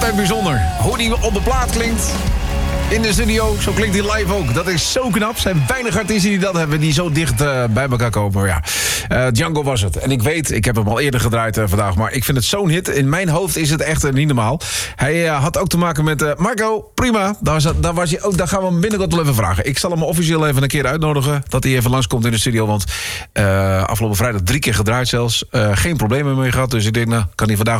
knap en bijzonder. Hoe die op de plaat klinkt in de studio, zo klinkt hij live ook. Dat is zo knap. Er zijn weinig artiesten die dat hebben, die zo dicht bij elkaar komen. Maar ja, Django was het. En ik weet, ik heb hem al eerder gedraaid vandaag, maar ik vind het zo'n hit. In mijn hoofd is het echt niet normaal. Hij had ook te maken met Marco, prima. Daar was hij ook. Daar gaan we hem binnenkort wel even vragen. Ik zal hem officieel even een keer uitnodigen, dat hij even langskomt in de studio. Want afgelopen vrijdag 3 keer gedraaid zelfs. Geen problemen mee gehad. Dus ik denk, nou, kan hij vandaag